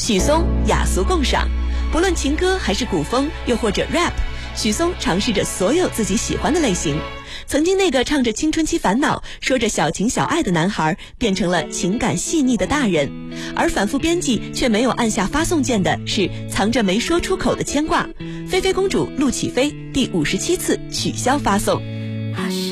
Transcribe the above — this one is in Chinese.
许嵩雅俗共赏，不论情歌还是古风，又或者 rap， 许嵩尝试着所有自己喜欢的类型。曾经那个唱着青春期烦恼，说着小情小爱的男孩，变成了情感细腻的大人。而反复编辑却没有按下发送键的是藏着没说出口的牵挂。菲菲公主陆启飞第57次取消发送。